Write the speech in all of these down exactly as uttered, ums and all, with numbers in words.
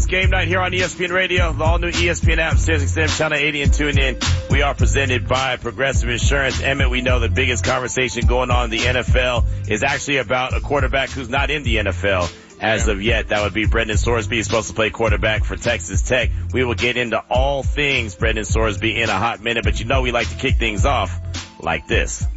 It's game night here on E S P N Radio, the all-new E S P N app, Sirius X M, Channel eighty, and tune in. We are presented by Progressive Insurance. Emmett, we know the biggest conversation going on in the N F L is actually about a quarterback who's not in the N F L. As of yet, that would be Brendan Sorsby. He's supposed to play quarterback for Texas Tech. We will get into all things Brendan Sorsby in a hot minute, but you know we like to kick things off like this.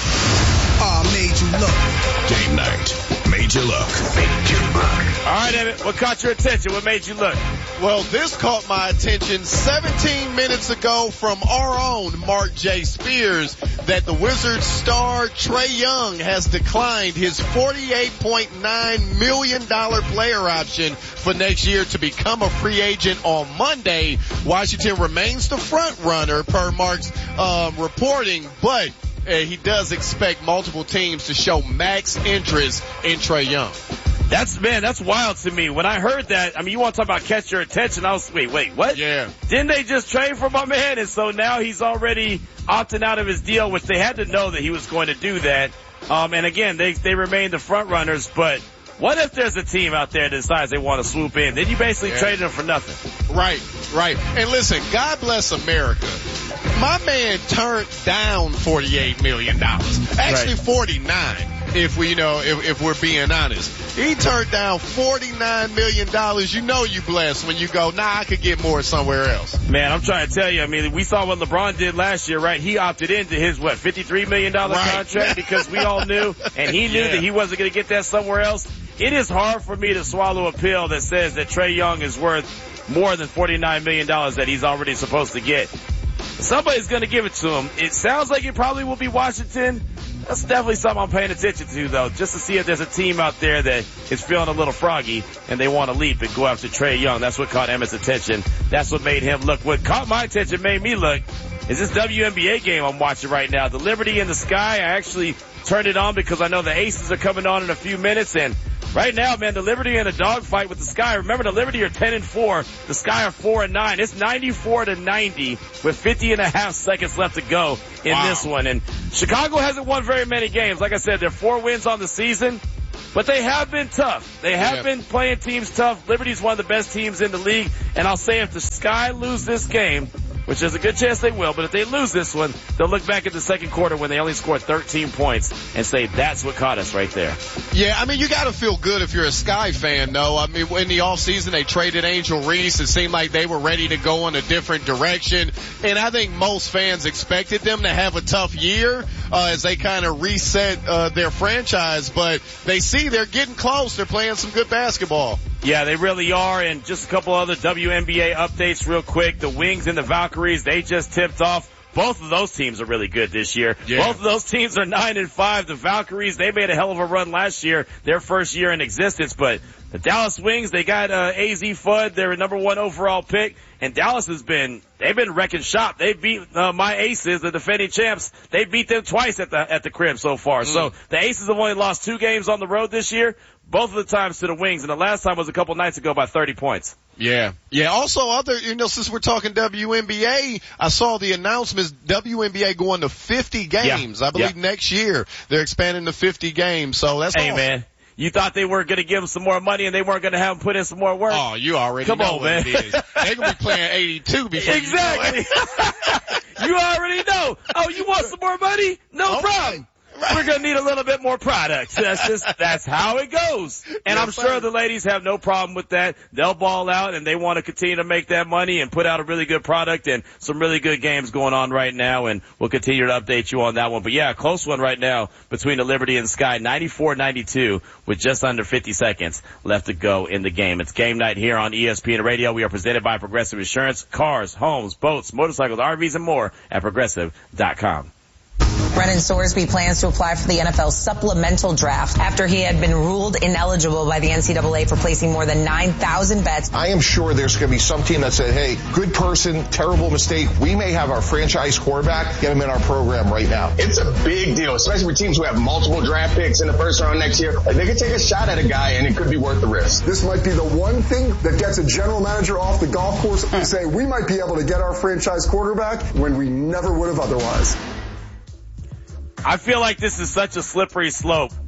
Oh, made you look. Game night. Made you look. Made you look. All right, Emmett, what caught your attention? What made you look? Well, this caught my attention seventeen minutes ago from our own Mark J. Spears that the Wizards star Trae Young has declined his forty-eight point nine million dollars player option for next year to become a free agent on Monday. Washington remains the front runner per Mark's um, reporting, but uh, he does expect multiple teams to show max interest in Trae Young. That's, man, that's wild to me. When I heard that, I mean, you want to talk about catch your attention, I was, wait, wait, what? Yeah. Didn't they just trade for my man? And so now he's already opting out of his deal, which they had to know that he was going to do that. Um, and again, they, they remain the front runners, but what if there's a team out there that decides they want to swoop in? Then you basically yeah. traded them for nothing. Right, right. And listen, God bless America. My man turned down forty-eight million dollars. Actually, right. forty-nine. If we, you know, if, if we're being honest, he turned down forty-nine million dollars. You know you blessed when you go, nah, I could get more somewhere else. Man, I'm trying to tell you, I mean, we saw what LeBron did last year, right? He opted into his, what, fifty-three million dollars right. contract because we all knew, and he knew yeah. that he wasn't going to get that somewhere else. It is hard for me to swallow a pill that says that Trae Young is worth more than forty-nine million dollars that he's already supposed to get. Somebody's going to give it to him. It sounds like it probably will be Washington. That's definitely something I'm paying attention to, though, just to see if there's a team out there that is feeling a little froggy and they want to leap and go after Trae Young. That's what caught Emmett's attention. That's what made him look. What caught my attention, made me look, is this W N B A game I'm watching right now. The Liberty in the Sky, I actually turned it on because I know the Aces are coming on in a few minutes, and right now, man, the Liberty in a dogfight with the Sky. Remember, the Liberty are ten and four. The Sky are four and nine. It's ninety-four to ninety with fifty and a half seconds left to go in wow. this one. And Chicago hasn't won very many games. Like I said, they're four wins on the season, but they have been tough. They have yep. been playing teams tough. Liberty's one of the best teams in the league. And I'll say if the Sky lose this game, which there's a good chance they will, but if they lose this one, they'll look back at the second quarter when they only scored thirteen points and say that's what caught us right there. Yeah, I mean, you gotta feel good if you're a Sky fan, though. I mean, in the offseason, they traded Angel Reese. It seemed like they were ready to go in a different direction. And I think most fans expected them to have a tough year, uh, as they kind of reset, uh, their franchise. But they see they're getting close. They're playing some good basketball. Yeah, they really are. And just a couple other W N B A updates real quick. The Wings and the Valkyries, they just tipped off. Both of those teams are really good this year. Yeah. Both of those teams are nine and five. The Valkyries, they made a hell of a run last year, their first year in existence. But the Dallas Wings, they got uh, A Z Fudd, their number one overall pick. And Dallas has been, they've been wrecking shop. They beat uh, my Aces, the defending champs. They beat them twice at the at the crib so far. Mm. So the Aces have only lost two games on the road this year. Both of the times to the Wings, and the last time was a couple nights ago by thirty points. Yeah. Yeah. Also, other, you know, since we're talking W N B A, I saw the announcements, W N B A going to fifty games. Yeah. I believe yeah. next year they're expanding to fifty games. So that's Hey, awesome. man. You thought they weren't going to give them some more money and they weren't going to have them put in some more work? Oh, you already Come know on, what man. it is. They're going to be playing eighty-two before exactly. you know it. You already know. Oh, you want some more money? No okay. problem. Right. We're going to need a little bit more product. That's just, that's how it goes. And You're I'm sure the ladies have no problem with that. They'll ball out and they want to continue to make that money and put out a really good product and some really good games going on right now. And we'll continue to update you on that one. But yeah, a close one right now between the Liberty and Sky, ninety-four ninety-two with just under fifty seconds left to go in the game. It's game night here on E S P N Radio. We are presented by Progressive Insurance. Cars, homes, boats, motorcycles, R Vs, and more at progressive dot com. Brendan Sorsby plans to apply for the N F L supplemental draft after he had been ruled ineligible by the N C double A for placing more than nine thousand bets. I am sure there's going to be some team that said, hey, good person, terrible mistake. We may have our franchise quarterback. Get him in our program right now. It's a big deal, especially for teams who have multiple draft picks in the first round next year. Like, they could take a shot at a guy, and it could be worth the risk. This might be the one thing that gets a general manager off the golf course and say, we might be able to get our franchise quarterback when we never would have otherwise. I feel like this is such a slippery slope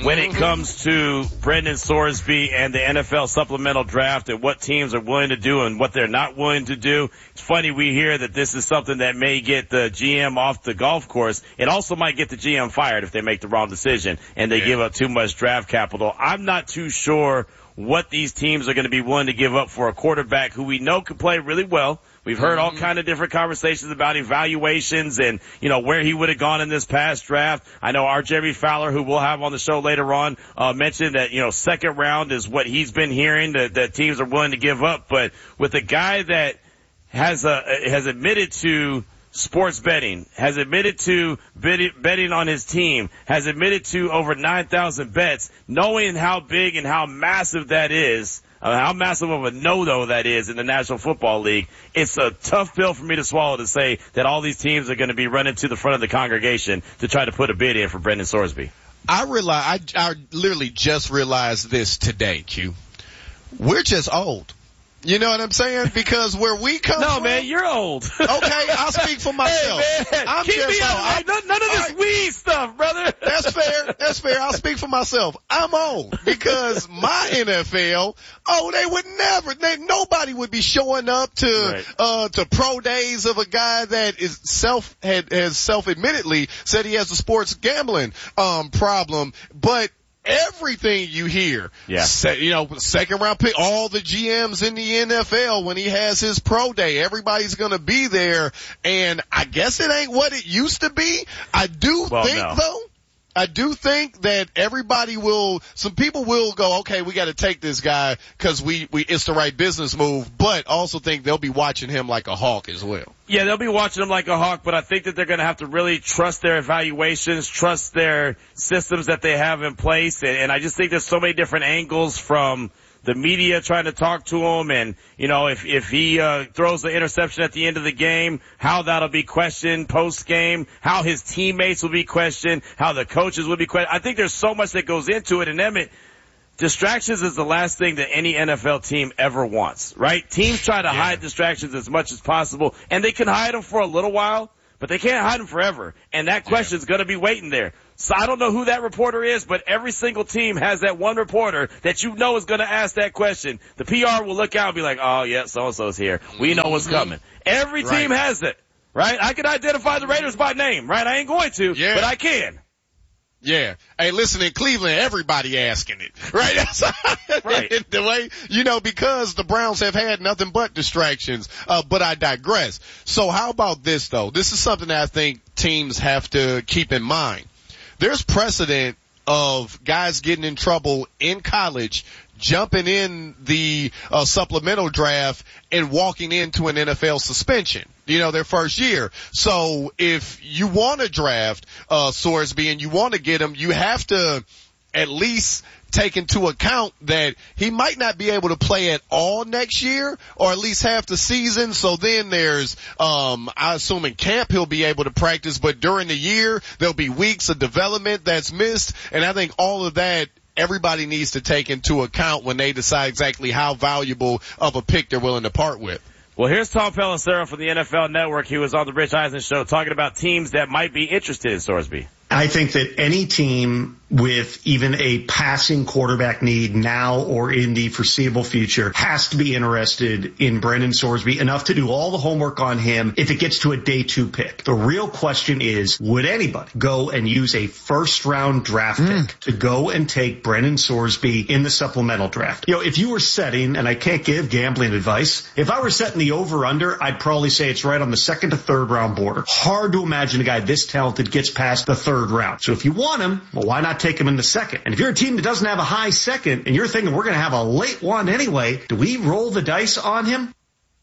when it comes to Brendan Sorsby and the N F L supplemental draft and what teams are willing to do and what they're not willing to do. It's funny we hear that this is something that may get the G M off the golf course. It also might get the G M fired if they make the wrong decision and they yeah. give up too much draft capital. I'm not too sure what these teams are going to be willing to give up for a quarterback who we know can play really well. We've heard all kind of different conversations about evaluations and, you know, where he would have gone in this past draft. I know our Jerry Fowler, who we'll have on the show later on, uh, mentioned that, you know, second round is what he's been hearing that, that teams are willing to give up. But with a guy that has a, has admitted to sports betting, has admitted to betting on his team, has admitted to over nine thousand bets, knowing how big and how massive that is, Uh, how massive of a no-no that is in the National Football League, it's a tough pill for me to swallow to say that all these teams are going to be running to the front of the congregation to try to put a bid in for Brendan Sorsby. I realize, I, I literally just realized this today, Q. We're just old. You know what I'm saying? Because where we come no, from. No, man, you're old. Okay, I'll speak for myself. Hey, man, I'm keep just me out of none, none of this right. weed stuff, brother. That's fair. That's fair. I'll speak for myself. I'm old because my N F L, oh, they would never, they, nobody would be showing up to, right. uh, to pro days of a guy that is self, had, has self-admittedly said he has a sports gambling, um, problem, but everything you hear, yeah. se- you know, second round pick, all the G Ms in the N F L when he has his pro day, everybody's gonna be there, and I guess it ain't what it used to be. I do well, think no. though, I do think that everybody will, some people will go, okay, we gotta take this guy cause we, we, it's the right business move, but also think they'll be watching him like a hawk as well. Yeah, they'll be watching him like a hawk, but I think that they're going to have to really trust their evaluations, trust their systems that they have in place, and, and I just think there's so many different angles from the media trying to talk to him, and, you know, if, if he, uh, throws the interception at the end of the game, how that'll be questioned post-game, how his teammates will be questioned, how the coaches will be questioned. I think there's so much that goes into it, and Emmett, distractions is the last thing that any N F L team ever wants, right? Teams try to yeah. hide distractions as much as possible, and they can hide them for a little while, but they can't hide them forever, and that question's yeah. going to be waiting there. So I don't know who that reporter is, but every single team has that one reporter that you know is going to ask that question. The P R will look out and be like, oh, yeah, so-and-so's here. We know what's coming. Every team right. has it, right? I can identify the Raiders by name, right? I ain't going to, yeah. but I can. Yeah. Hey, listen, in Cleveland, everybody asking it, right? That's right. The way, you know, because the Browns have had nothing but distractions. Uh, but I digress. So how about this though? This is something that I think teams have to keep in mind. There's precedent of guys getting in trouble in college, jumping in the uh, supplemental draft and walking into an N F L suspension, you know, their first year. So if you want to draft uh Sorsby and you want to get him, you have to at least take into account that he might not be able to play at all next year or at least half the season. So then there's, um, I assume in camp he'll be able to practice, but during the year there'll be weeks of development that's missed. And I think all of that everybody needs to take into account when they decide exactly how valuable of a pick they're willing to part with. Well, here's Tom Pelissero from the N F L Network. He was on the Rich Eisen show talking about teams that might be interested in Sorsby. I think that any team with even a passing quarterback need now or in the foreseeable future has to be interested in Brendan Sorsby enough to do all the homework on him if it gets to a day two pick. The real question is, would anybody go and use a first round draft mm. pick to go and take Brendan Sorsby in the supplemental draft? You know, if you were setting, and I can't give gambling advice, if I were setting the over under, I'd probably say it's right on the second to third round border. Hard to imagine a guy this talented gets past the third round. So if you want him, well, why not take him in the second? And if you're a team that doesn't have a high second and you're thinking we're going to have a late one anyway, do we roll the dice on him?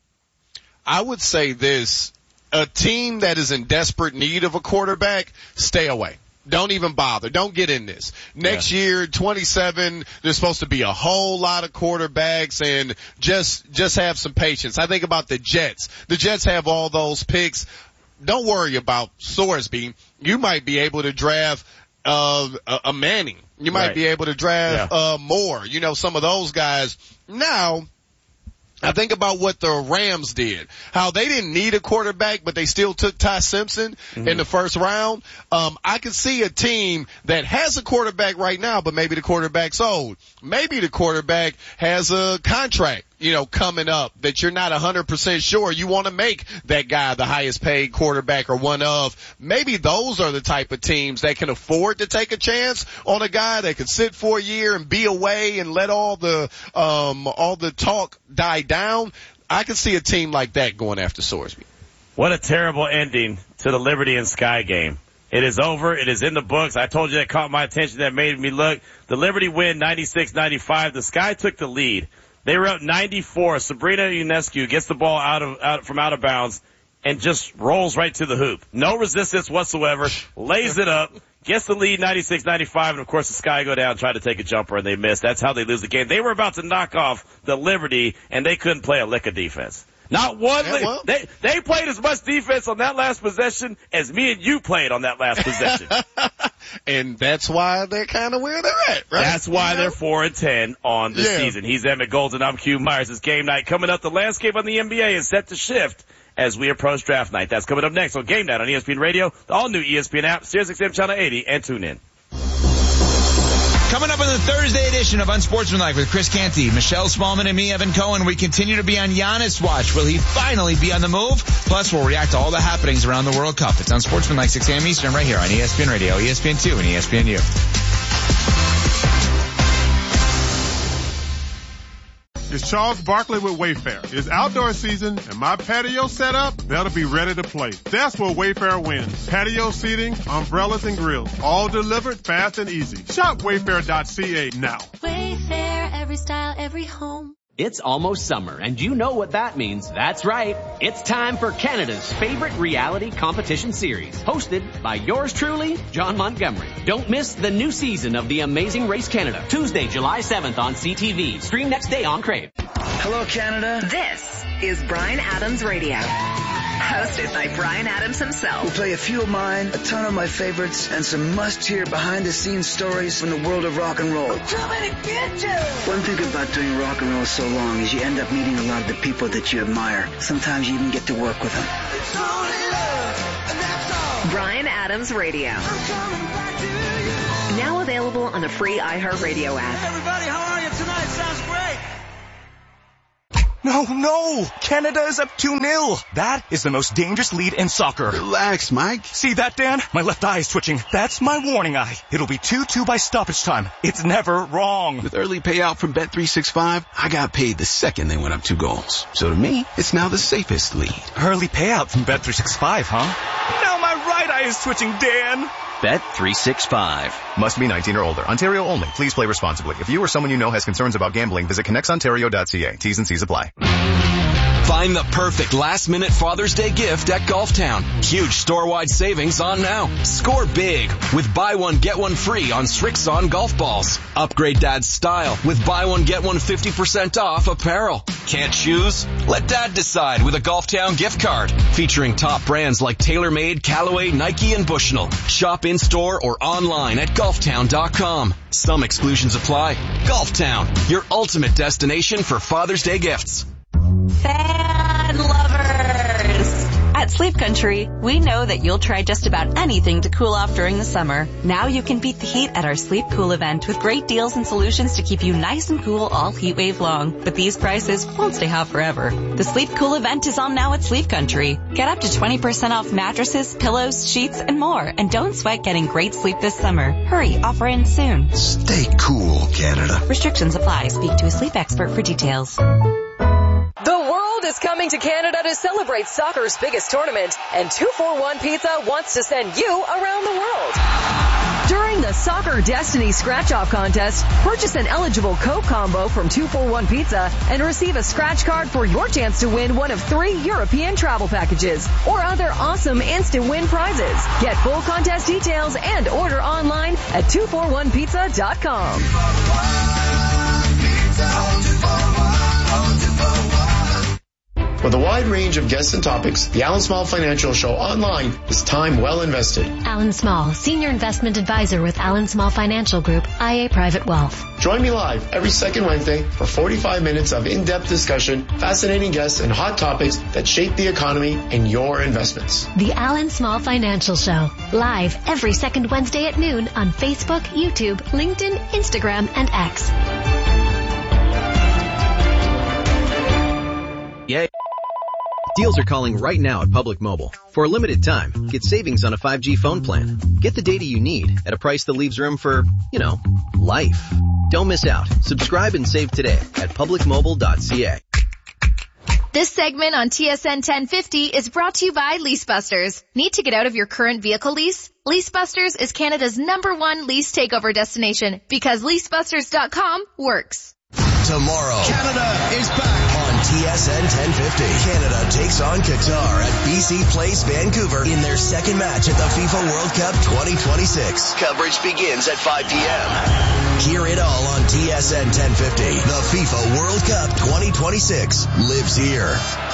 I would say this, a team that is in desperate need of a quarterback, stay away. Don't even bother. Don't get in this. Next yeah. year, twenty-seven, there's supposed to be a whole lot of quarterbacks, and just, just have some patience. I think about the Jets. The Jets have all those picks. Don't worry about Sorsby. You might be able to draft uh, a, a Manning. You might right. be able to draft yeah. uh Moore. You know, some of those guys. Now, I think about what the Rams did, how they didn't need a quarterback, but they still took Ty Simpson mm-hmm. in the first round. Um, I could see a team that has a quarterback right now, but maybe the quarterback's old. Maybe the quarterback has a contract, you know, coming up that you're not one hundred percent sure you want to make that guy the highest paid quarterback or one of. Maybe those are the type of teams that can afford to take a chance on a guy that could sit for a year and be away and let all the, um, all the talk die down. I could see a team like that going after Sorsby. What a terrible ending to the Liberty and Sky game. It is over. It is in the books. I told you that caught my attention. That made me look. The Liberty win ninety-six ninety-five. The Sky took the lead. They were up ninety-four. Sabrina Ionescu gets the ball out of, out from out of bounds and just rolls right to the hoop. No resistance whatsoever. Lays it up. Gets the lead ninety-six ninety-five. And of course the Sky go down, try to take a jumper and they miss. That's how they lose the game. They were about to knock off the Liberty and they couldn't play a lick of defense. Not one. Yeah, well. They they played as much defense on that last possession as me and you played on that last possession. And that's why they're kind of where they're at, right? That's why you know? They're four and ten on the yeah. season. He's Emmett Golden. I'm Q Myers. It's game night coming up. The landscape on the N B A is set to shift as we approach draft night. That's coming up next on Game Night on E S P N Radio, the all new E S P N app, Sirius X M Channel eighty, and tune in. Coming up on the Thursday edition of Unsportsmanlike with Chris Canty, Michelle Smallman, and me, Evan Cohen, we continue to be on Giannis watch. Will he finally be on the move? Plus, we'll react to all the happenings around the World Cup. It's Unsportsmanlike, six a.m. Eastern, right here on E S P N Radio, E S P N two, and E S P N U. It's Charles Barkley with Wayfair. It's outdoor season, and my patio set up, that'll be ready to play. That's where Wayfair wins. Patio seating, umbrellas, and grills. All delivered fast and easy. Shop wayfair dot c a now. Wayfair, every style, every home. It's almost summer, and you know what that means. That's right. It's time for Canada's favorite reality competition series, hosted by yours truly, John Montgomery. Don't miss the new season of The Amazing Race Canada, Tuesday, July seventh on C T V. Stream next day on Crave. Hello, Canada. This is Bryan Adams Radio. Hosted by Bryan Adams himself. We'll play a few of mine, a ton of my favorites, and some must-hear behind-the-scenes stories from the world of rock and roll. We're coming to get you! One thing about doing rock and roll so long is you end up meeting a lot of the people that you admire. Sometimes you even get to work with them. It's only love, and that's all. Bryan Adams Radio. I'm coming back to you. Now available on the free iHeartRadio app. Hey everybody, how are you tonight? Sounds great. No, no! Canada is up two nil. That is the most dangerous lead in soccer. Relax, Mike. See that, Dan? My left eye is twitching. That's my warning eye. It'll be two two by stoppage time. It's never wrong. With early payout from Bet three sixty-five, I got paid the second they went up two goals. So to me, it's now the safest lead. Early payout from Bet three sixty-five, huh? Now my right eye is twitching, Dan. Bet three sixty-five. Must be nineteen or older. Ontario only. Please play responsibly. If you or someone you know has concerns about gambling, visit connects ontario dot c a. T's and C's apply. Find the perfect last-minute Father's Day gift at Golftown. Huge store-wide savings on now. Score big with buy one, get one free on Srixon golf balls. Upgrade Dad's style with buy one, get one fifty percent off apparel. Can't choose? Let Dad decide with a Golftown gift card. Featuring top brands like TaylorMade, Callaway, Nike, and Bushnell. Shop in-store or online at golftown dot com. Some exclusions apply. Golftown, your ultimate destination for Father's Day gifts. Fan lovers! At Sleep Country, we know that you'll try just about anything to cool off during the summer. Now you can beat the heat at our Sleep Cool event with great deals and solutions to keep you nice and cool all heat wave long. But these prices won't stay hot forever. The Sleep Cool event is on now at Sleep Country. Get up to twenty percent off mattresses, pillows, sheets, and more. And don't sweat getting great sleep this summer. Hurry, offer ends soon. Stay cool, Canada. Restrictions apply. Speak to a sleep expert for details. The world is coming to Canada to celebrate soccer's biggest tournament, and two forty-one Pizza wants to send you around the world. During the Soccer Destiny Scratch-Off Contest, purchase an eligible Coke combo from two forty-one Pizza and receive a scratch card for your chance to win one of three European travel packages or other awesome instant win prizes. Get full contest details and order online at two forty-one pizza dot com. For With a wide range of guests and topics, the Alan Small Financial Show online is time well invested. Alan Small, Senior Investment Advisor with Alan Small Financial Group, I A Private Wealth. Join me live every second Wednesday for forty-five minutes of in-depth discussion, fascinating guests, and hot topics that shape the economy and your investments. The Alan Small Financial Show, live every second Wednesday at noon on Facebook, YouTube, LinkedIn, Instagram, and X. Yay. Deals are calling right now at Public Mobile. For a limited time, get savings on a five G phone plan. Get the data you need at a price that leaves room for, you know, life. Don't miss out. Subscribe and save today at public mobile dot c a. This segment on T S N ten fifty is brought to you by LeaseBusters. Need to get out of your current vehicle lease? LeaseBusters is Canada's number one lease takeover destination because lease busters dot com works. Tomorrow, Canada is back on T S N ten fifty. Canada takes on Qatar at B C Place Vancouver in their second match at the FIFA World Cup twenty twenty-six. Coverage begins at five p.m. Hear it all on T S N ten fifty. The FIFA World Cup twenty twenty-six lives here.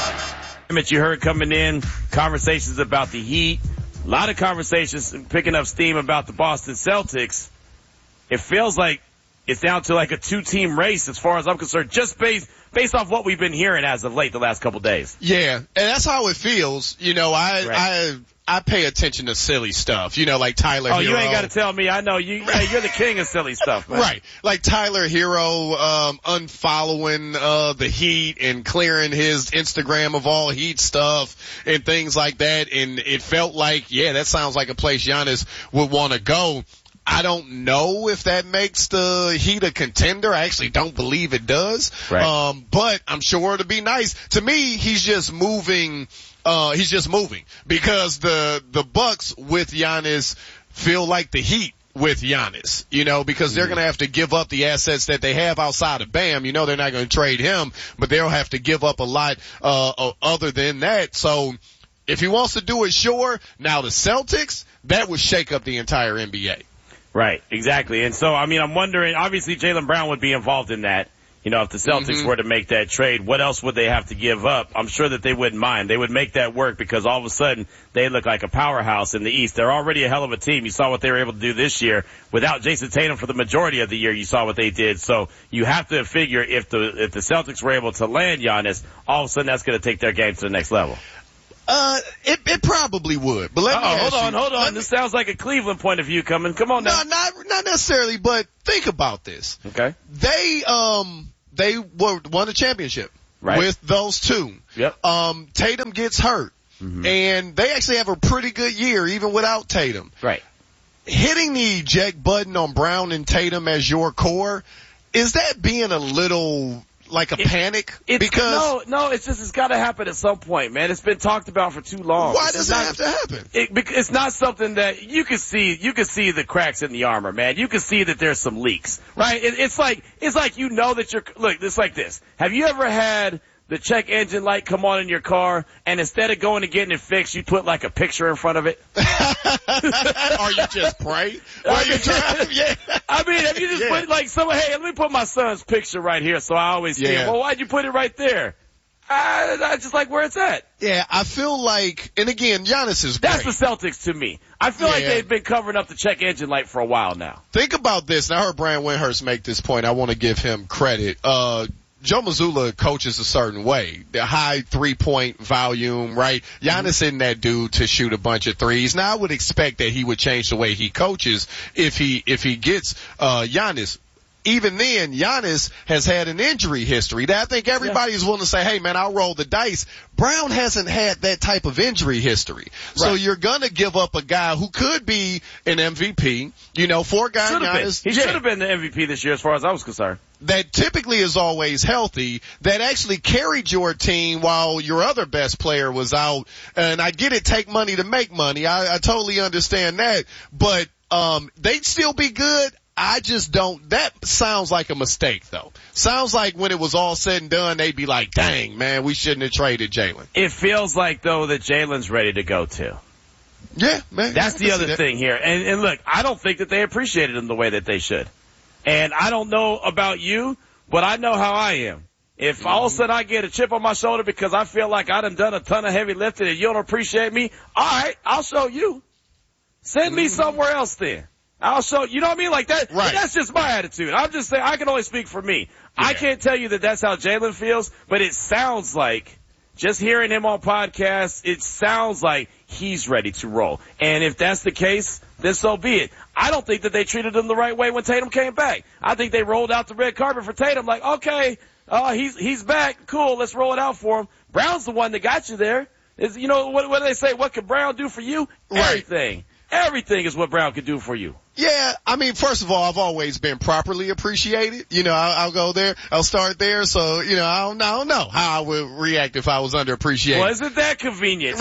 You heard coming in, conversations about the Heat, a lot of conversations picking up steam about the Boston Celtics. It feels like it's down to like a two-team race as far as I'm concerned, just based based off what we've been hearing as of late the last couple days. Yeah, and that's how it feels. You know, I right. I I pay attention to silly stuff. You know, like Tyler oh, Hero. Oh, you ain't got to tell me. I know you. Yeah, you're the king of silly stuff, man. Right, like Tyler Hero um unfollowing uh the Heat and clearing his Instagram of all Heat stuff and things like that. And it felt like, yeah, that sounds like a place Giannis would want to go. I don't know if that makes the Heat a contender. I actually don't believe it does. Right. Um, but I'm sure it'll be nice. To me, he's just moving, uh, he's just moving because the, the Bucks with Giannis feel like the Heat with Giannis, you know, because they're going to have to give up the assets that they have outside of Bam. You know, they're not going to trade him, but they'll have to give up a lot, uh, other than that. So if he wants to do it, sure. Now the Celtics, that would shake up the entire N B A. Right, exactly. And so, I mean, I'm wondering, obviously Jaylen Brown would be involved in that. You know, if the Celtics mm-hmm. were to make that trade, what else would they have to give up? I'm sure that they wouldn't mind. They would make that work because all of a sudden they look like a powerhouse in the East. They're already a hell of a team. You saw what they were able to do this year. Without Jason Tatum for the majority of the year, you saw what they did. So you have to figure if the, if the Celtics were able to land Giannis, all of a sudden that's going to take their game to the next level. Uh, it, it probably would, but let Uh-oh, me ask hold on, you, hold on. Me, this sounds like a Cleveland point of view coming. Come on now. No, not, not necessarily, but think about this. Okay. They, um, they were, won a championship. Right. With those two. Yep. Um, Tatum gets hurt. Mm-hmm. And they actually have a pretty good year even without Tatum. Right. Hitting the eject button on Brown and Tatum as your core, is that being a little like a it, panic? It's, because no, no, it's just it's got to happen at some point, man. It's been talked about for too long. Why it's does it not, have to happen? It, it's not something that you can see. You can see the cracks in the armor, man. You can see that there's some leaks, right? It, it's like it's like you know that you're look. It's like this. Have you ever had the check engine light come on in your car, and instead of going and getting it fixed, you put like a picture in front of it? Or you just pray? Or you drive? Yeah. I mean, if you just yeah. put like someone, hey, let me put my son's picture right here, so I always see yeah. it. Well, why'd you put it right there? I, I just like where it's at. Yeah, I feel like, and again, Giannis is great. That's the Celtics to me. I feel yeah. like they've been covering up the check engine light for a while now. Think about this, and I heard Brian Windhurst make this point. I want to give him credit. Uh, Joe Mazzulla coaches a certain way. The high three-point volume, right? Giannis isn't that dude to shoot a bunch of threes. Now, I would expect that he would change the way he coaches if he, if he gets, uh, Giannis. Even then, Giannis has had an injury history that I think everybody is willing to say, hey man, I'll roll the dice. Brown hasn't had that type of injury history. Right. So you're gonna give up a guy who could be an M V P, you know, for a guy Giannis. He yeah. should have been the M V P this year as far as I was concerned. That typically is always healthy, that actually carried your team while your other best player was out. And I get it, take money to make money. I, I totally understand that. But, um, they'd still be good. I just don't, that sounds like a mistake though. Sounds like when it was all said and done, they'd be like, dang man, we shouldn't have traded Jaylen. It feels like though that Jaylen's ready to go too. Yeah, man. That's the other thing here. And, and look, I don't think that they appreciated him the way that they should. And I don't know about you, but I know how I am. If mm-hmm. all of a sudden I get a chip on my shoulder because I feel like I done done a ton of heavy lifting and you don't appreciate me, all right, I'll show you. Send me mm-hmm. somewhere else then. I'll show, you know what I mean? Like that, right. That's just my attitude. I'm just saying, I can only speak for me. Yeah. I can't tell you that that's how Jalen feels, but it sounds like, just hearing him on podcasts, it sounds like he's ready to roll. And if that's the case, then so be it. I don't think that they treated him the right way when Tatum came back. I think they rolled out the red carpet for Tatum like, okay, uh, he's, he's back. Cool. Let's roll it out for him. Brown's the one that got you there. Is, you know, what, what do they say? What could Brown do for you? Right. Everything. Everything is what Brown could do for you. Yeah, I mean, first of all, I've always been properly appreciated. You know, I'll, I'll go there. I'll start there. So, you know, I don't, I don't know how I would react if I was underappreciated. Well, isn't that convenient?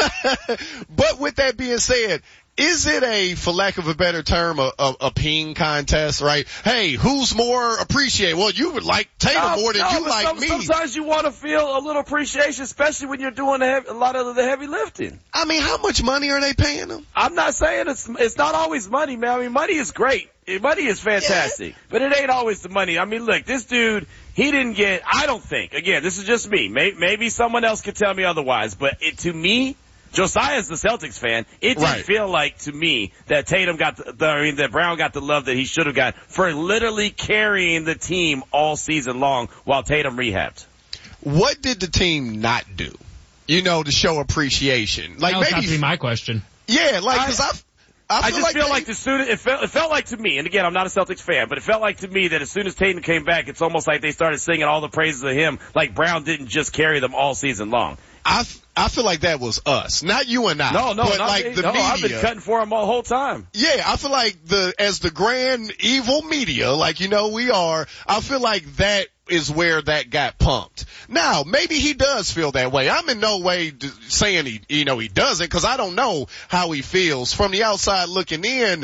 But with that being said, is it a, for lack of a better term, a, a, a ping contest, right? Hey, who's more appreciated? Well, you would like Tatum no, more than no, you like some, me. Sometimes you want to feel a little appreciation, especially when you're doing the heavy, a lot of the heavy lifting. I mean, how much money are they paying them? I'm not saying it's it's not always money, man. I mean, money is great. Money is fantastic, yeah. But it ain't always the money. I mean, look, this dude, he didn't get, I don't think, again, this is just me. Maybe, maybe someone else could tell me otherwise, but it, to me, Josiah's the Celtics fan. It didn't right. feel like to me that Tatum got the, the, I mean, that Brown got the love that he should have got for literally carrying the team all season long while Tatum rehabbed. What did the team not do? You know, to show appreciation. Like that was maybe not to be my question. Yeah, like because I, I, I just like feel they, like the student. It felt it felt like to me, and again, I'm not a Celtics fan, but it felt like to me that as soon as Tatum came back, it's almost like they started singing all the praises of him. Like Brown didn't just carry them all season long. I, I feel like that was us, not you and I. No, no, but not like me. the no, media. I've been cutting for him all the whole time. Yeah, I feel like the as the grand evil media, like you know we are. I feel like that is where that got pumped. Now, maybe he does feel that way. I'm in no way saying he, you know, he doesn't, because I don't know how he feels. From the outside looking in,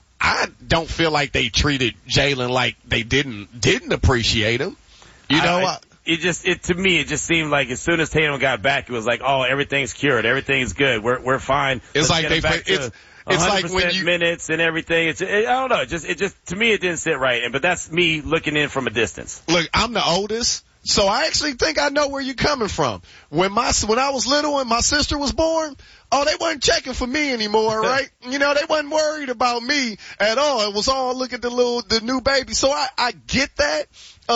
I don't feel like they treated Jalen like they didn't didn't appreciate him. You know. I, I, It just, it, to me, it just seemed like as soon as Tatum got back, it was like, oh, everything's cured. Everything's good. We're, we're fine. It's Let's like they, back it's, it's like when you, minutes and everything. It's, it, I don't know. It just, it just, to me, it didn't sit right. But that's me looking in from a distance. Look, I'm the oldest, so I actually think I know where you're coming from. When my, when I was little and my sister was born, oh, they wasn't checking for me anymore, right? You know, they wasn't worried about me at all. It was all look at the little, the new baby. So I, I get that.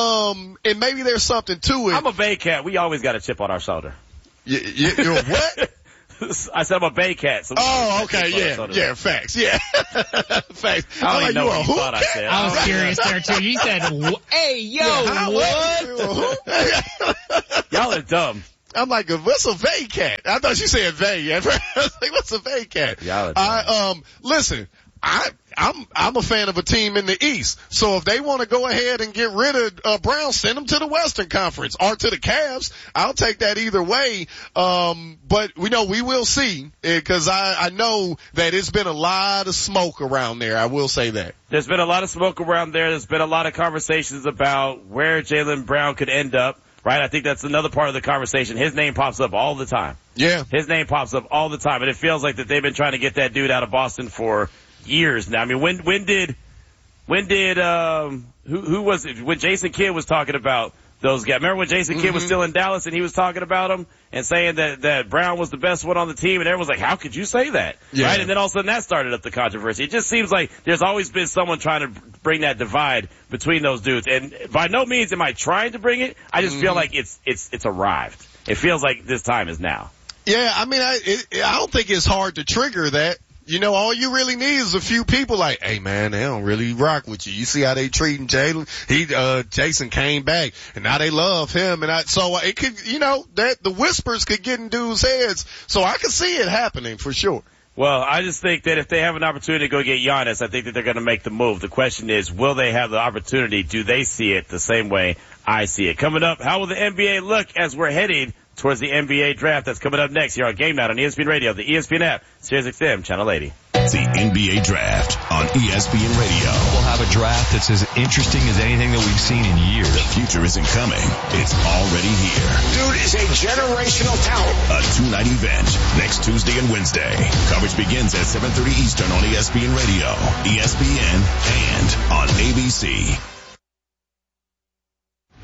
Um, and maybe there's something to it. I'm a Bay Cat. We always got a chip on our shoulder. You, you, you're what? I said I'm a Bay Cat. So oh, okay, yeah, yeah, facts, yeah, facts. I don't like even know what you thought cat? I said. I was curious there too. You said, "Hey, yo, yeah, what?" Y'all are dumb. I'm like, what's a Vay cat? I thought you said Vay. I was like, what's a Vay cat? Y'all are dumb. I um, listen. I, I'm, I'm a fan of a team in the East. So if they want to go ahead and get rid of, uh, Brown, send them to the Western Conference or to the Cavs. I'll take that either way. Um, but we know we will see, because I, I know that it's been a lot of smoke around there. I will say that. There's been a lot of smoke around there. There's been a lot of conversations about where Jalen Brown could end up. Right? I think that's another part of the conversation. His name pops up all the time. Yeah. His name pops up all the time. And it feels like that they've been trying to get that dude out of Boston for years now. I mean, when, when did, when did, um, who, who was it? When Jason Kidd was talking about those guys. Remember when Jason mm-hmm. Kidd was still in Dallas and he was talking about them and saying that, that Brown was the best one on the team, and everyone's like, how could you say that? Yeah. Right? And then all of a sudden that started up the controversy. It just seems like there's always been someone trying to bring that divide between those dudes. And by no means am I trying to bring it. I just mm-hmm. feel like it's, it's, it's arrived. It feels like this time is now. Yeah, I mean, I, it, I don't think it's hard to trigger that. You know, all you really need is a few people like, hey man, they don't really rock with you. You see how they treating Jalen? He, uh, Jason came back and now they love him. And I, so it could, you know, that the whispers could get in dudes' heads. So I could see it happening for sure. Well, I just think that if they have an opportunity to go get Giannis, I think that they're going to make the move. The question is, will they have the opportunity? Do they see it the same way I see it? Coming up, how will the N B A look as we're headed towards the N B A draft? That's coming up next here on Game Night on E S P N Radio, the E S P N app, Sirius X M, Channel eighty. The N B A Draft on E S P N Radio. We'll have a draft that's as interesting as anything that we've seen in years. The future isn't coming. It's already here. Dude is a generational talent. A two-night event next Tuesday and Wednesday. Coverage begins at seven thirty Eastern on E S P N Radio, E S P N, and on A B C.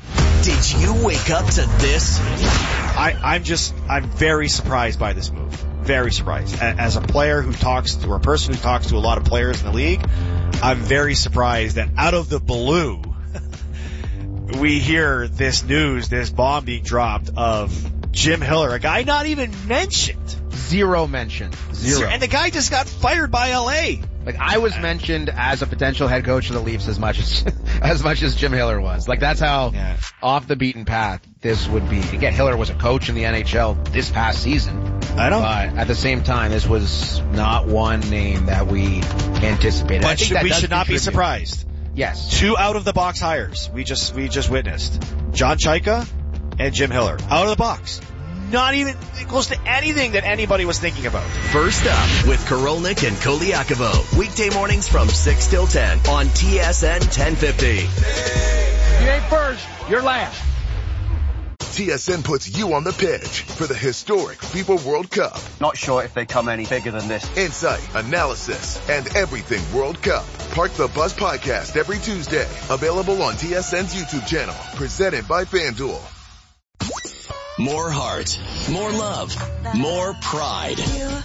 Did you wake up to this? I, I'm just, I'm very surprised by this move. Very surprised. As a player who talks to, or a person who talks to a lot of players in the league, I'm very surprised that out of the blue, we hear this news, this bomb being dropped of Jim Hiller, a guy not even mentioned. Zero mention. Zero. And the guy just got fired by L A. Like, I was mentioned as a potential head coach of the Leafs as much as, as much as Jim Hiller was. Like, that's how yeah. off the beaten path this would be. Again, Hiller was a coach in the N H L this past season. I know. But at the same time, this was not one name that we anticipated. But I think should, that we should should not contribute. be surprised. Yes. Two out of the box hires. We just, we just witnessed. John Chaika and Jim Hiller. Out of the box. Not even close to anything that anybody was thinking about. First up with Korolnik and Koliakovo. Weekday mornings from six till ten on T S N ten fifty. You ain't first, you're last. T S N puts you on the pitch for the historic FIFA World Cup. Not sure if they come any bigger than this. Insight, analysis, and everything World Cup. Park the Bus podcast every Tuesday. Available on T S N's YouTube channel. Presented by FanDuel. More heart, more love, more pride.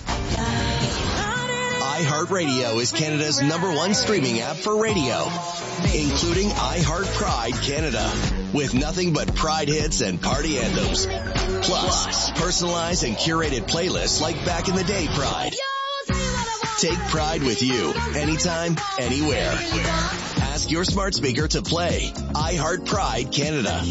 iHeartRadio is Canada's number one streaming app for radio, including iHeart Pride Canada, with nothing but Pride hits and party anthems. Plus, personalized and curated playlists like Back in the Day Pride. Take Pride with you, anytime, anywhere. Ask your smart speaker to play iHeart Pride Canada.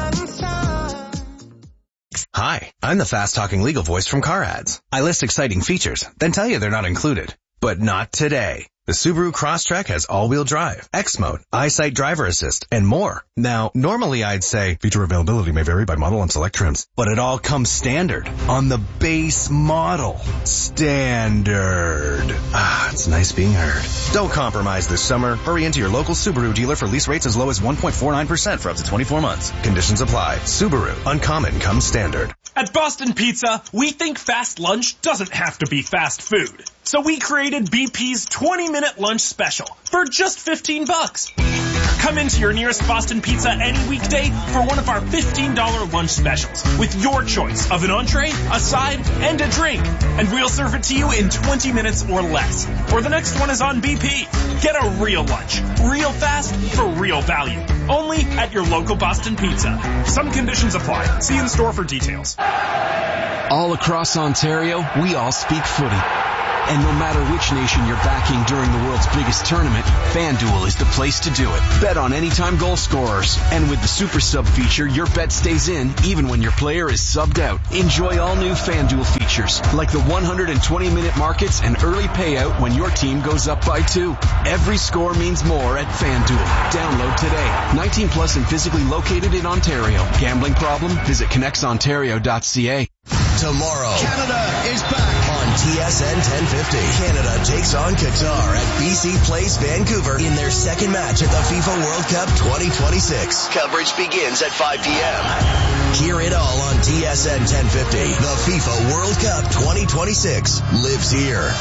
Hi, I'm the fast-talking legal voice from Car Ads. I list exciting features, then tell you they're not included. But not today. The Subaru Crosstrek has all-wheel drive, X-Mode, EyeSight Driver Assist, and more. Now, normally I'd say feature availability may vary by model and select trims, but it all comes standard on the base model. Standard. Ah, it's nice being heard. Don't compromise this summer. Hurry into your local Subaru dealer for lease rates as low as one point four nine percent for up to twenty-four months. Conditions apply. Subaru. Uncommon comes standard. At Boston Pizza, we think fast lunch doesn't have to be fast food. So we created B P's twenty minute lunch special for just fifteen bucks. Come into your nearest Boston Pizza any weekday for one of our fifteen dollars lunch specials with your choice of an entree, a side, and a drink. And we'll serve it to you in twenty minutes or less. Or the next one is on B P. Get a real lunch, real fast, for real value. Only at your local Boston Pizza. Some conditions apply. See in store for details. All across Ontario, we all speak footy. And no matter which nation you're backing during the world's biggest tournament, FanDuel is the place to do it. Bet on anytime goal scorers. And with the Super Sub feature, your bet stays in even when your player is subbed out. Enjoy all new FanDuel features, like the one hundred twenty minute markets and early payout when your team goes up by two. Every score means more at FanDuel. Download today. nineteen plus and physically located in Ontario. Gambling problem? Visit connects ontario dot c a. Tomorrow, Canada is back on T S N ten fifty. Canada takes on Qatar at B C Place, Vancouver in their second match at the FIFA World Cup twenty twenty-six. Coverage begins at five p.m. Hear it all on T S N ten fifty. The FIFA World Cup twenty twenty-six lives here.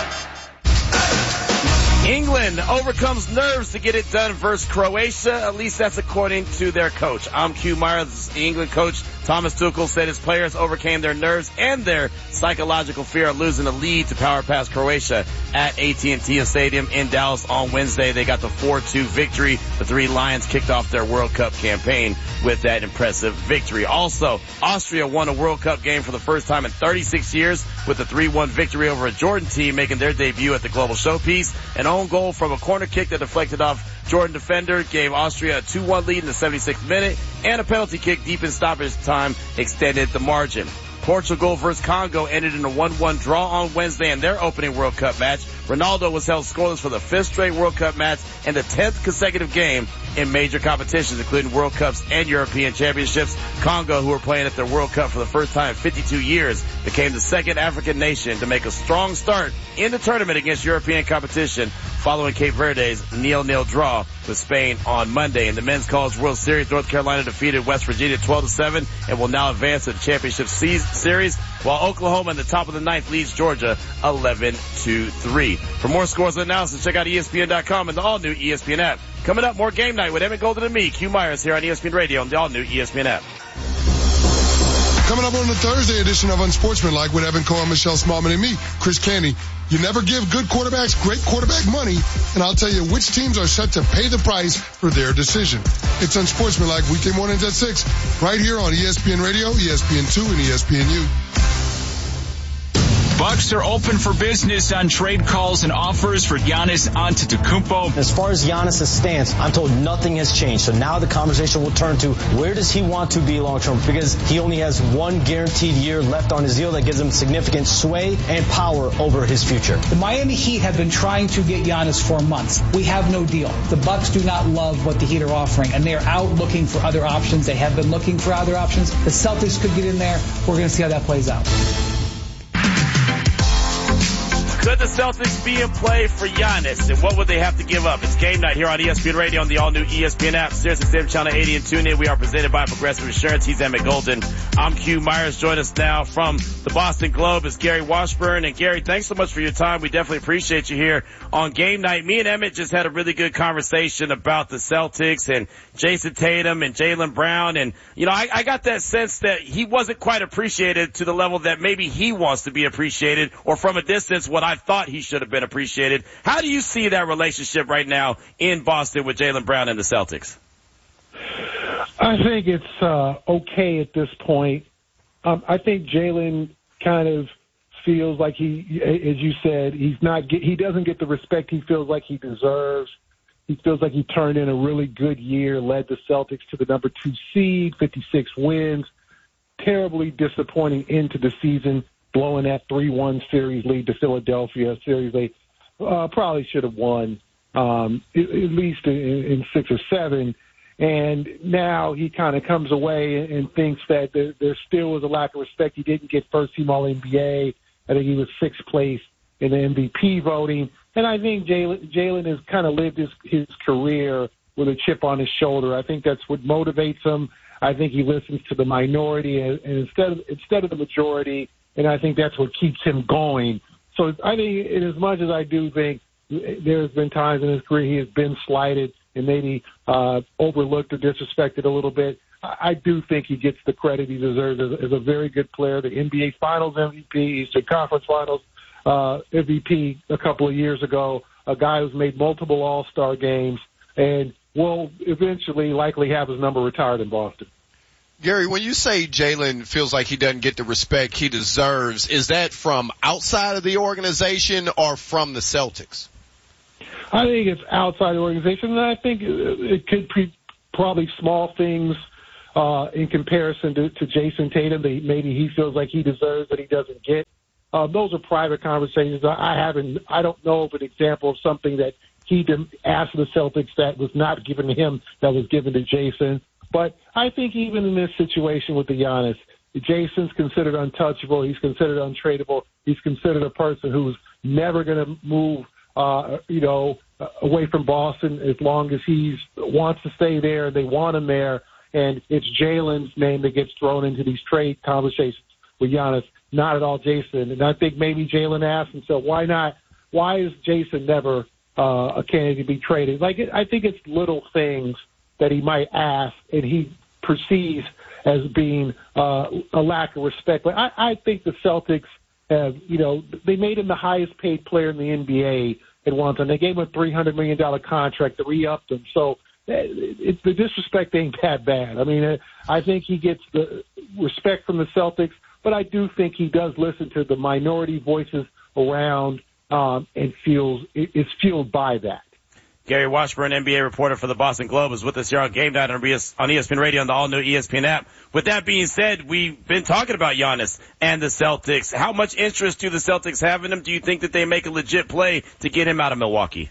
England overcomes nerves to get it done versus Croatia. At least that's according to their coach. I'm Q Myers. The England coach Thomas Tuchel said his players overcame their nerves and their psychological fear of losing the lead to power past Croatia at A T and T Stadium in Dallas on Wednesday. They got the four two victory. The three Lions kicked off their World Cup campaign with that impressive victory. Also, Austria won a World Cup game for the first time in thirty-six years with a three one victory over a Jordan team, making their debut at the global showpiece. An own goal from a corner kick that deflected off Jordan defender gave Austria a two one lead in the seventy-sixth minute, and a penalty kick deep in stoppage time extended the margin. Portugal versus Congo ended in a one one draw on Wednesday in their opening World Cup match. Ronaldo was held scoreless for the fifth straight World Cup match and the tenth consecutive game in major competitions, including World Cups and European Championships. Congo, who were playing at their World Cup for the first time in fifty-two years, became the second African nation to make a strong start in the tournament against European competition following Cape Verde's nil nil draw with Spain on Monday. In the Men's College World Series, North Carolina defeated West Virginia twelve to seven and will now advance to the championship series, while Oklahoma in the top of the ninth leads Georgia eleven to three. For more scores and analysis, check out E S P N dot com and the all-new E S P N app. Coming up, more Game Night with Emmett Golden and me, Q Myers, here on E S P N Radio and the all-new E S P N app. Coming up on the Thursday edition of Unsportsmanlike with Evan Cohen, Michelle Smallman, and me, Chris Canty. You never give good quarterbacks great quarterback money, and I'll tell you which teams are set to pay the price for their decision. It's Unsportsmanlike weekday mornings at six, right here on E S P N Radio, E S P N two, and E S P N U. Bucks are open for business on trade calls and offers for Giannis Antetokounmpo. As far as Giannis' stance, I'm told nothing has changed. So now the conversation will turn to where does he want to be long term? Because he only has one guaranteed year left on his deal that gives him significant sway and power over his future. The Miami Heat have been trying to get Giannis for months. We have no deal. The Bucks do not love what the Heat are offering, and they are out looking for other options. They have been looking for other options. The Celtics could get in there. We're going to see how that plays out. Could the Celtics be in play for Giannis, and what would they have to give up? It's Game Night here on E S P N Radio on the all-new E S P N app, SiriusXM Channel eighty, and TuneIn. We are presented by Progressive Insurance. He's Emmett Golden. I'm Q Myers. Join us now from the Boston Globe is Gary Washburn. And Gary, thanks so much for your time. We definitely appreciate you here on Game Night. Me and Emmett just had a really good conversation about the Celtics and Jason Tatum and Jaylen Brown. And, you know, I, I got that sense that he wasn't quite appreciated to the level that maybe he wants to be appreciated, or from a distance what I thought he should have been appreciated. How do you see that relationship right now in Boston with Jaylen Brown and the Celtics? I think it's uh, okay at this point. Um, I think Jaylen kind of feels like he, as you said, he's not get, he doesn't get the respect he feels like he deserves. He feels like he turned in a really good year, led the Celtics to the number two seed, fifty-six wins, terribly disappointing end to the season, blowing that three one series lead to Philadelphia, a series they uh, probably should have won um, at, at least in, in six or seven. And now he kind of comes away and thinks that there, there still was a lack of respect. He didn't get first-team All N B A. I think he was sixth place in the M V P voting. And I think Jaylen, Jaylen has kind of lived his, his career with a chip on his shoulder. I think that's what motivates him. I think he listens to the minority and, and instead of, instead of the majority, and I think that's what keeps him going. So I think, in as much as I do think there's been times in his career he has been slighted and maybe uh, overlooked or disrespected a little bit, I, I do think he gets the credit he deserves as, as a very good player. The N B A Finals M V P, Eastern Conference Finals uh, M V P a couple of years ago, a guy who's made multiple All-Star games and will eventually likely have his number retired in Boston. Gary, when you say Jaylen feels like he doesn't get the respect he deserves, is that from outside of the organization or from the Celtics? I think it's outside the organization, and I think it could be probably small things uh, in comparison to, to Jason Tatum that maybe he feels like he deserves that he doesn't get. Uh, those are private conversations. I haven't, I don't know of an example of something that he asked the Celtics that was not given to him that was given to Jason. But I think even in this situation with the Giannis, Jason's considered untouchable. He's considered untradeable. He's considered a person who's never going to move, uh, you know, away from Boston as long as he wants to stay there. They want him there. And it's Jaylen's name that gets thrown into these trade conversations with Giannis, not at all Jason. And I think maybe Jaylen asked himself, why not? Why is Jason never uh, a candidate to be traded? Like, I think it's little things that he might ask and he perceives as being uh, a lack of respect. But I, I think the Celtics have, you know, they made him the highest paid player in the N B A at one time. They gave him a three hundred million dollars contract to re-up him. So it, it, the disrespect ain't that bad. I mean, I think he gets the respect from the Celtics, but I do think he does listen to the minority voices around um, and feels is fueled by that. Gary Washburn, N B A reporter for the Boston Globe, is with us here on Game Night on E S P N Radio and the all-new E S P N app. With that being said, we've been talking about Giannis and the Celtics. How much interest do the Celtics have in him? Do you think that they make a legit play to get him out of Milwaukee?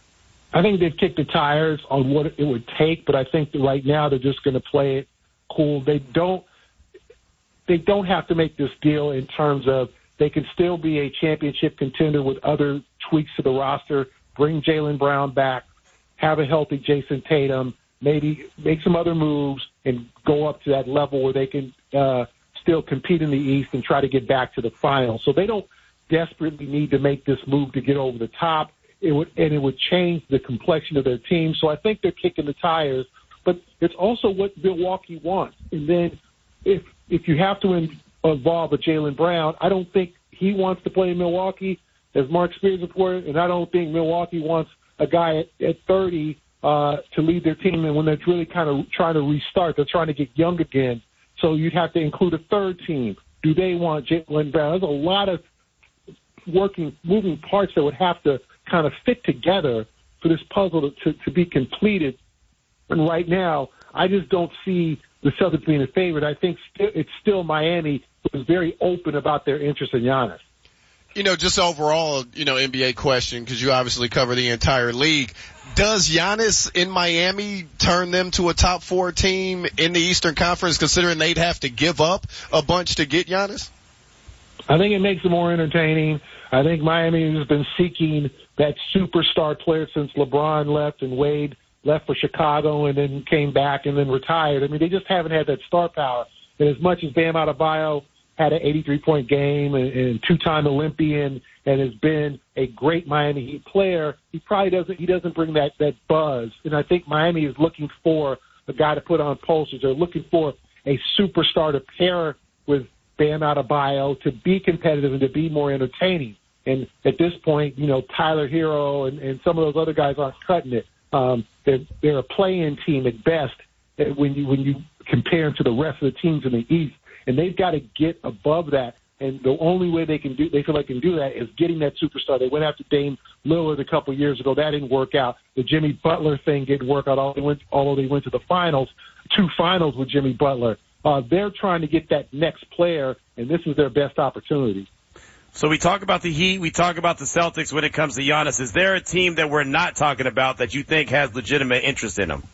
I think they've kicked the tires on what it would take, but I think that right now they're just going to play it cool. They don't, they don't have to make this deal in terms of they can still be a championship contender with other tweaks to the roster. Bring Jaylen Brown back, have a healthy Jason Tatum, maybe make some other moves and go up to that level where they can uh, still compete in the East and try to get back to the finals. So they don't desperately need to make this move to get over the top. it would, and it would change the complexion of their team. So I think they're kicking the tires, but it's also what Milwaukee wants. And then if, if you have to in, involve a Jaylen Brown, I don't think he wants to play in Milwaukee, as Mark Spears reported, and I don't think Milwaukee wants a guy at, at thirty uh, to lead their team. And when they're really kind of trying to restart, they're trying to get young again. So you'd have to include a third team. Do they want Jaylen Brown? There's a lot of working, moving parts that would have to kind of fit together for this puzzle to, to, to be completed. And right now, I just don't see the Celtics being a favorite. I think st- it's still Miami who is very open about their interest in Giannis. You know, just overall, you know, N B A question, because you obviously cover the entire league. Does Giannis in Miami turn them to a top four team in the Eastern Conference, considering they'd have to give up a bunch to get Giannis? I think it makes it more entertaining. I think Miami has been seeking that superstar player since LeBron left and Wade left for Chicago and then came back and then retired. I mean, they just haven't had that star power. And as much as Bam Adebayo had an eighty-three point game and, and two-time Olympian and has been a great Miami Heat player, he probably doesn't, he doesn't bring that, that buzz. And I think Miami is looking for a guy to put on posters. They're looking for a superstar to pair with Bam Adebayo to be competitive and to be more entertaining. And at this point, you know, Tyler Hero and, and some of those other guys aren't cutting it. Um, they're, they're a play-in team at best when you, when you compare them to the rest of the teams in the East. And they've got to get above that. And the only way they can do, they feel like they can do that is getting that superstar. They went after Dame Lillard a couple of years ago. That didn't work out. The Jimmy Butler thing didn't work out, although they went, although they went to the finals, two finals with Jimmy Butler. Uh, they're trying to get that next player, and this is their best opportunity. So we talk about the Heat, we talk about the Celtics when it comes to Giannis. Is there a team that we're not talking about that you think has legitimate interest in him?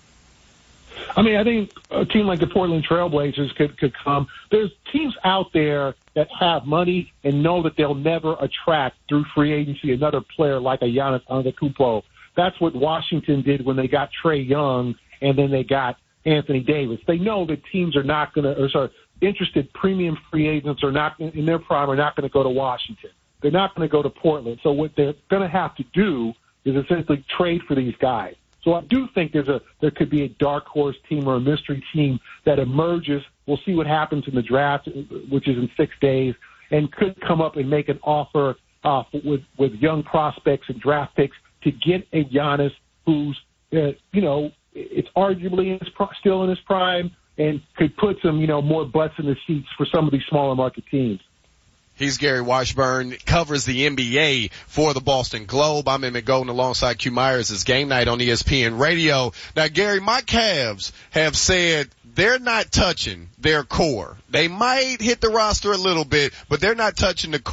I mean, I think a team like the Portland Trailblazers could, could come. There's teams out there that have money and know that they'll never attract through free agency another player like a Giannis Antetokounmpo. That's what Washington did when they got Trae Young and then they got Anthony Davis. They know that teams are not going to, or sorry, interested premium free agents are not in their prime are not going to go to Washington. They're not going to go to Portland. So what they're going to have to do is essentially trade for these guys. So I do think there's a there could be a dark horse team or a mystery team that emerges. We'll see what happens in the draft, which is in six days, and could come up and make an offer uh, with with young prospects and draft picks to get a Giannis who's uh, you know it's arguably in his pro- still in his prime and could put some you know more butts in the seats for some of these smaller market teams. He's Gary Washburn, covers the N B A for the Boston Globe. I'm Emmett Golden alongside Q Myers. It's Game Night on E S P N Radio. Now, Gary, my Cavs have said they're not touching their core. They might hit the roster a little bit, but they're not touching the core.